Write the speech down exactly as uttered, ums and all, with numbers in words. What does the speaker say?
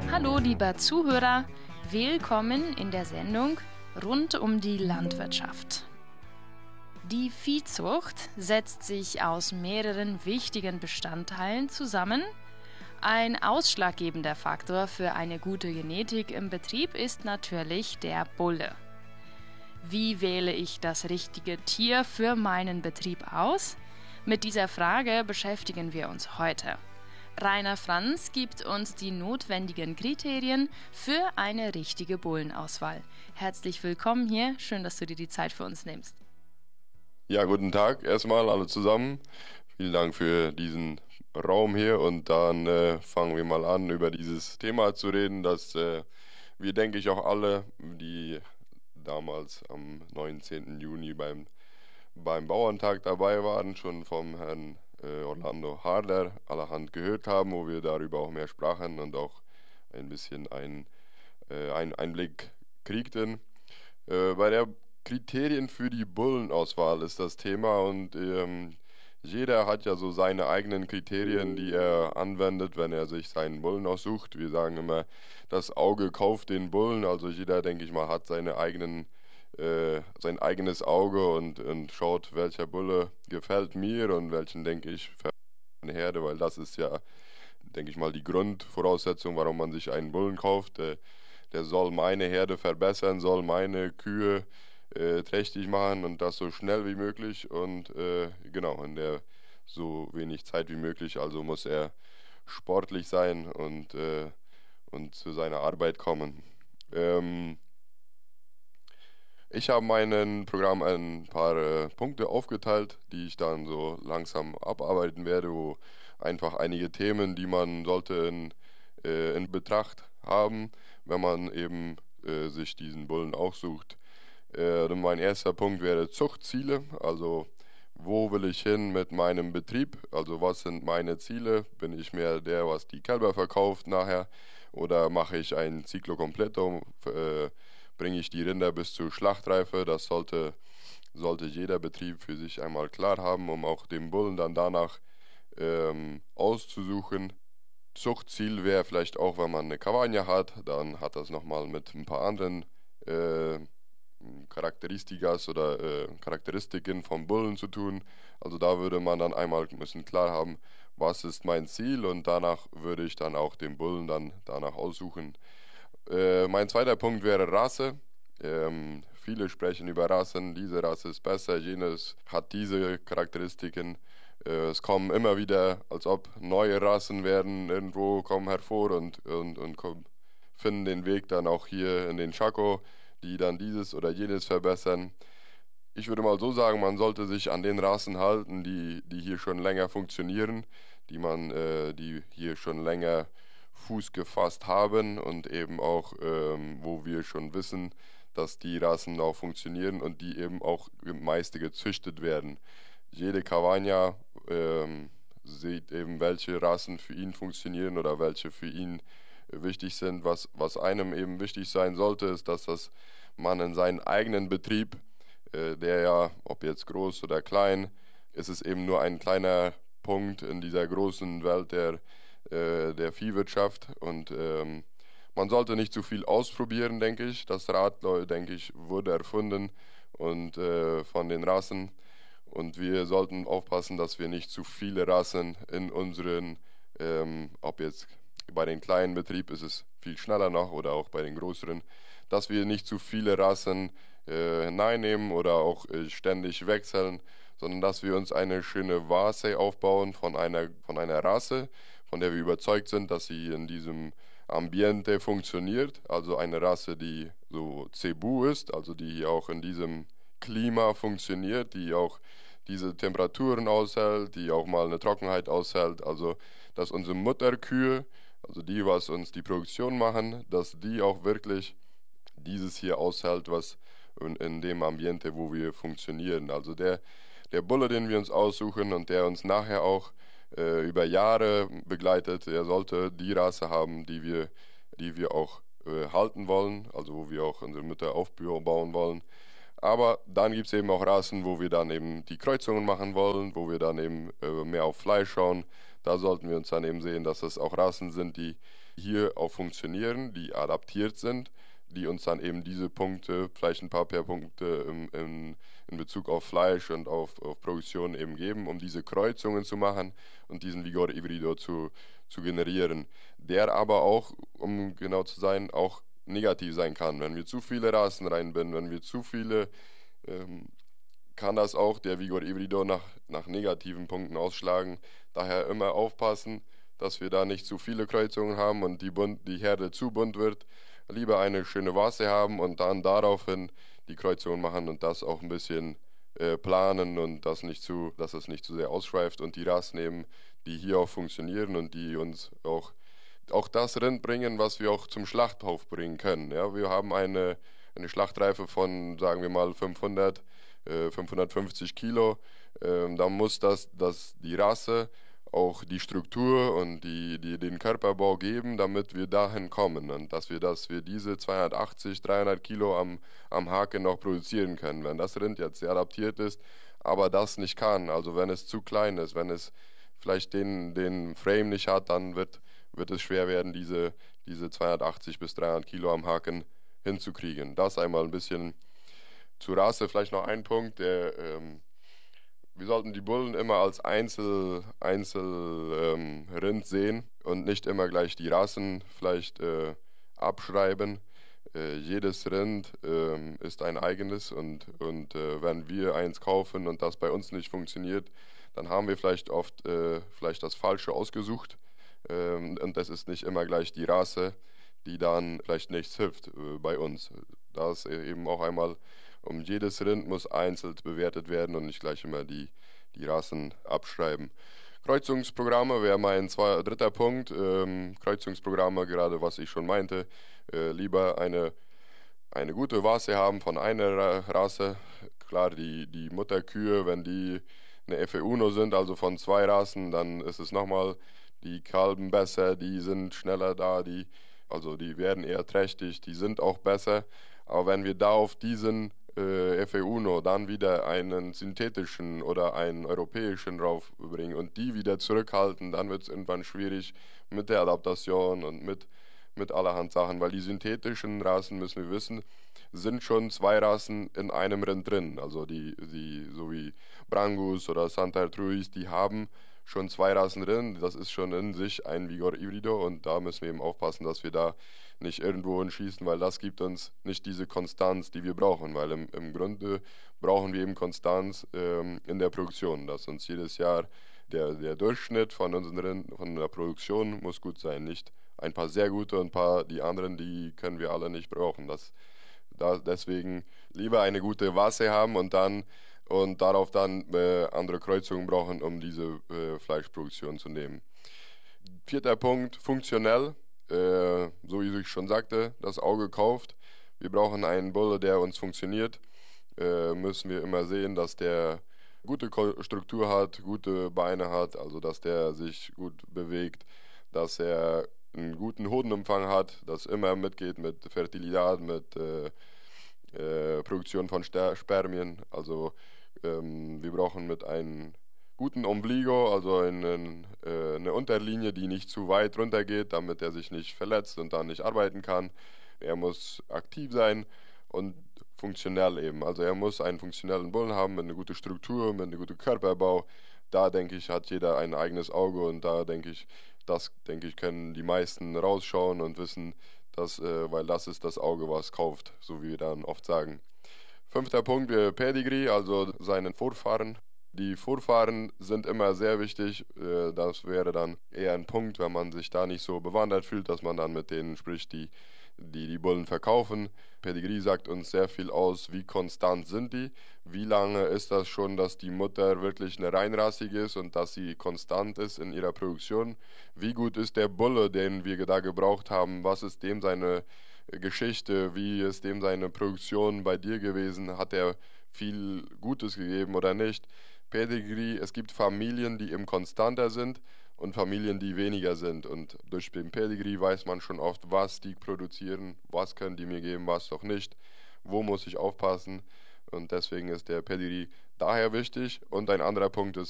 Hallo lieber Zuhörer, willkommen in der Sendung rund um die Landwirtschaft. Die Viehzucht setzt sich aus mehreren wichtigen Bestandteilen zusammen. Ein ausschlaggebender Faktor für eine gute Genetik im Betrieb ist natürlich der Bulle. Wie wähle ich das richtige Tier für meinen Betrieb aus? Mit dieser Frage beschäftigen wir uns heute. Rainer Franz gibt uns die notwendigen Kriterien für eine richtige Bullenauswahl. Herzlich willkommen hier, schön, dass du dir die Zeit für uns nimmst. Ja, guten Tag erstmal alle zusammen. Vielen Dank für diesen Raum hier und dann äh, fangen wir mal an, über dieses Thema zu reden, das äh, wir, denke ich, auch alle, die damals am neunzehnten Juni beim, beim Bauerntag dabei waren, schon vom Herrn äh, Orlando Harder allerhand gehört haben, wo wir darüber auch mehr sprachen und auch ein bisschen ein, äh, einen Einblick kriegten. Äh, bei der Kriterien für die Bullenauswahl ist das Thema und ähm, jeder hat ja so seine eigenen Kriterien, die er anwendet, wenn er sich seinen Bullen aussucht. Wir sagen immer, das Auge kauft den Bullen, also jeder, denke ich mal, hat seine eigenen, äh, sein eigenes Auge und, und schaut, welcher Bulle gefällt mir und welchen, denke ich, für eine Herde, weil das ist ja, denke ich mal, die Grundvoraussetzung, warum man sich einen Bullen kauft. Äh, der soll meine Herde verbessern, soll meine Kühe äh, trächtig machen und das so schnell wie möglich und äh, genau, in der so wenig Zeit wie möglich. Also muss er sportlich sein und, äh, und zu seiner Arbeit kommen. Ähm, ich habe meinen Programm ein paar äh, Punkte aufgeteilt, die ich dann so langsam abarbeiten werde, wo einfach einige Themen, die man sollte in, äh, in Betracht haben, wenn man eben äh, sich diesen Bullen aussucht. Äh, mein erster Punkt wäre Zuchtziele, also wo will ich hin mit meinem Betrieb, also was sind meine Ziele, bin ich mehr der, was die Kälber verkauft nachher oder mache ich ein Ciclo completo, äh, bringe ich die Rinder bis zur Schlachtreife, das sollte, sollte jeder Betrieb für sich einmal klar haben, um auch den Bullen dann danach ähm, auszusuchen. Zuchtziel wäre vielleicht auch, wenn man eine Kavagna hat, dann hat das nochmal mit ein paar anderen äh, Charakteristikas oder äh, Charakteristiken vom Bullen zu tun. Also da würde man dann einmal müssen klar haben, was ist mein Ziel und danach würde ich dann auch den Bullen dann danach aussuchen. Äh, mein zweiter Punkt wäre Rasse. Ähm, viele sprechen über Rassen, diese Rasse ist besser, jenes hat diese Charakteristiken. Äh, es kommen immer wieder, als ob neue Rassen werden, irgendwo kommen hervor und, und, und kommen, finden den Weg dann auch hier in den Chaco, die dann dieses oder jenes verbessern. Ich würde mal so sagen, man sollte sich an den Rassen halten, die, die hier schon länger funktionieren, die man, äh, die hier schon länger Fuß gefasst haben und eben auch, ähm, wo wir schon wissen, dass die Rassen auch funktionieren und die eben auch meiste gezüchtet werden. Jede Cavagna ähm, sieht eben, welche Rassen für ihn funktionieren oder welche für ihn äh, wichtig sind. Was, was einem eben wichtig sein sollte, ist, dass das man in seinen eigenen Betrieb, äh, der ja, ob jetzt groß oder klein, ist es eben nur ein kleiner Punkt in dieser großen Welt der, äh, der Viehwirtschaft und ähm, man sollte nicht zu viel ausprobieren, denke ich. Das Rad, äh, denke ich, wurde erfunden und äh, von den Rassen. Und wir sollten aufpassen, dass wir nicht zu viele Rassen in unseren, ähm, ob jetzt bei den kleinen Betrieb ist es viel schneller noch oder auch bei den größeren, dass wir nicht zu viele Rassen äh, hineinnehmen oder auch äh, ständig wechseln, sondern dass wir uns eine schöne Vase aufbauen von einer, von einer Rasse, von der wir überzeugt sind, dass sie in diesem Ambiente funktioniert. Also eine Rasse, die so Zebu ist, also die hier auch in diesem Klima funktioniert, die auch diese Temperaturen aushält, die auch mal eine Trockenheit aushält. Also dass unsere Mutterkühe, also die, was uns die Produktion machen, dass die auch wirklich dieses hier aushält, was in, in dem Ambiente, wo wir funktionieren. Also der, der Bulle, den wir uns aussuchen und der uns nachher auch äh, über Jahre begleitet, der sollte die Rasse haben, die wir, die wir auch äh, halten wollen, also wo wir auch unsere Mütter aufbauen wollen. Aber dann gibt es eben auch Rassen, wo wir dann eben die Kreuzungen machen wollen, wo wir dann eben äh, mehr auf Fleisch schauen. da sollten wir uns dann eben sehen, dass es auch Rassen sind, die hier auch funktionieren, die adaptiert sind, die uns dann eben diese Punkte, vielleicht ein paar mehr Punkte im, im, in Bezug auf Fleisch und auf, auf Produktion eben geben, um diese Kreuzungen zu machen und diesen Vigor Hybrido zu, zu generieren. Der aber auch, um genau zu sein, auch negativ sein kann. Wenn wir zu viele Rassen reinbinden, wenn wir zu viele, ähm, kann das auch der Vigor Hybrido nach, nach negativen Punkten ausschlagen. Daher immer aufpassen, dass wir da nicht zu viele Kreuzungen haben und die, bunt, die Herde zu bunt wird. Lieber eine schöne Masse haben und dann daraufhin die Kreuzungen machen und das auch ein bisschen äh, planen und das nicht zu, dass es nicht zu sehr ausschweift und die Rassen eben, die hier auch funktionieren und die uns auch, auch das Rind bringen, was wir auch zum Schlachthof bringen können. Ja, wir haben eine, eine Schlachtreife von, sagen wir mal, fünfhundert, äh, fünfhundertfünfzig Kilo. Ähm, da muss das, das die Rasse auch die Struktur und die, die, den Körperbau geben, damit wir dahin kommen und dass wir, dass wir diese zweihundertachtzig, dreihundert Kilo am, am Haken noch produzieren können. Wenn das Rind jetzt sehr adaptiert ist, aber das nicht kann, also wenn es zu klein ist, wenn es vielleicht den, den Frame nicht hat, dann wird, wird es schwer werden, diese, diese zweihundertachtzig bis dreihundert Kilo am Haken hinzukriegen. Das einmal ein bisschen zur Rasse, vielleicht noch ein Punkt, der ähm, wir sollten die Bullen immer als Einzel, Einzel ähm, Rind sehen und nicht immer gleich die Rassen vielleicht äh, abschreiben. Äh, jedes Rind äh, ist ein eigenes und, und äh, wenn wir eins kaufen und das bei uns nicht funktioniert, dann haben wir vielleicht oft äh, vielleicht das Falsche ausgesucht ähm, und das ist nicht immer gleich die Rasse, die dann vielleicht nichts hilft äh, bei uns. Da ist eben auch einmal um jedes Rind muss einzeln bewertet werden und nicht gleich immer die, die Rassen abschreiben. Kreuzungsprogramme wäre mein zwei, dritter Punkt. Ähm, Kreuzungsprogramme, gerade was ich schon meinte, äh, lieber eine, eine gute Masse haben von einer Rasse. Klar, die, die Mutterkühe, wenn die eine F E Uno sind, also von zwei Rassen, dann ist es nochmal die Kalben besser, die sind schneller da, die, also die werden eher trächtig, die sind auch besser. Aber wenn wir da auf diesen äh, F E Uno dann wieder einen synthetischen oder einen europäischen draufbringen und die wieder zurückhalten, dann wird es irgendwann schwierig mit der Adaptation und mit, mit allerhand Sachen, weil die synthetischen Rassen, müssen wir wissen, sind schon zwei Rassen in einem Rind drin. Also die, die so wie Brangus oder Santa Truis, die haben schon zwei Rassen drin. Das ist schon in sich ein Vigor Hybrido und da müssen wir eben aufpassen, dass wir da nicht irgendwo hinschießen, weil das gibt uns nicht diese Konstanz, die wir brauchen, weil im, im Grunde brauchen wir eben Konstanz ähm, in der Produktion, dass uns jedes Jahr der, der Durchschnitt von unseren von der Produktion muss gut sein, nicht ein paar sehr gute und ein paar die anderen, die können wir alle nicht brauchen. Das, da, deswegen lieber eine gute Masse haben und dann und darauf dann äh, andere Kreuzungen brauchen, um diese äh, Fleischproduktion zu nehmen. Vierter Punkt, funktionell. Äh, so wie ich schon sagte, das Auge kauft. Wir brauchen einen Bulle, der uns funktioniert. Äh, müssen wir immer sehen, dass der gute Struktur hat, gute Beine hat, also dass der sich gut bewegt, dass er einen guten Hodenumfang hat, das immer mitgeht mit Fertilität, mit äh, äh, Produktion von Ster Spermien. Also ähm, wir brauchen mit einem guten Ombligo, also einen, äh, eine Unterlinie, die nicht zu weit runter geht, damit er sich nicht verletzt und dann nicht arbeiten kann. Er muss aktiv sein und funktionell eben. Also er muss einen funktionellen Bullen haben mit einer guten Struktur, mit einem guten Körperbau. Da denke ich, hat jeder ein eigenes Auge und da denke ich, das denke ich, können die meisten rausschauen und wissen, dass, äh, weil das ist das Auge, was kauft, so wie wir dann oft sagen. Fünfter Punkt wäre Pedigree, also seinen Vorfahren. Die Vorfahren sind immer sehr wichtig. Äh, Das wäre dann eher ein Punkt, wenn man sich da nicht so bewandert fühlt, dass man dann mit denen spricht, die die, die Bullen verkaufen. Pedigree sagt uns sehr viel aus, wie konstant sind die, wie lange ist das schon, dass die Mutter wirklich eine reinrassige ist und dass sie konstant ist in ihrer Produktion. Wie gut ist der Bulle, den wir da gebraucht haben, was ist dem seine Geschichte, wie ist dem seine Produktion bei dir gewesen, hat er viel Gutes gegeben oder nicht. Pedigree, es gibt Familien, die eben konstanter sind und Familien, die weniger sind. Und durch den Pedigree weiß man schon oft, was die produzieren, was können die mir geben, was doch nicht, wo muss ich aufpassen. Und deswegen ist der Pedigree daher wichtig. Und ein anderer Punkt ist